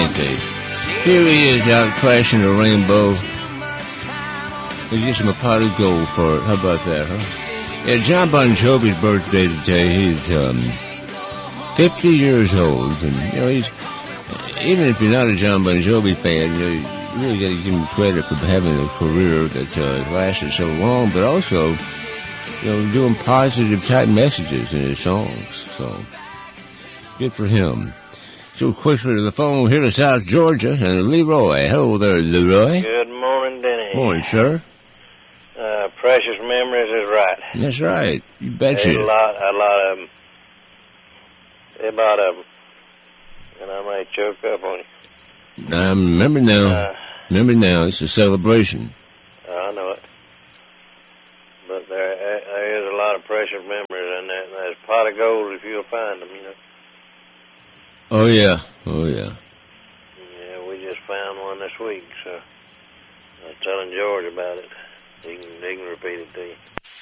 ain't they? Here he is out crashing the rainbow. He gets him a pot of gold for it. How about that, huh? Yeah, John Bon Jovi's birthday today. He's 50 years old, and he's, even if you're not a John Bon Jovi fan, you really got to give him credit for having a career that lasted so long, but also doing positive type messages in his songs. So good for him. So quickly to the phone here to South Georgia and Leroy. Hello there, Leroy. Good morning, Denny. Morning, sir. Precious memories is right. That's right. You betcha. There's a lot of them. A lot of them. And I might choke up on you. Remember now. Remember now. It's a celebration. I know it. But there is a lot of precious memories in that. And there's a pot of gold if you'll find them, Oh, yeah. Oh, yeah. Yeah, we just found one this week, so I was telling George about it. He can repeat it to you.